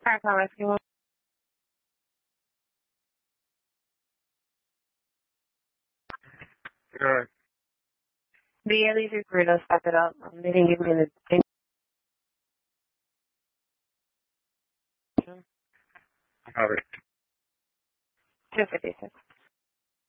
Paracon Rescue 1. Alright. The Elite Recruiter, step it up. They didn't give me the thing. Alright. 256.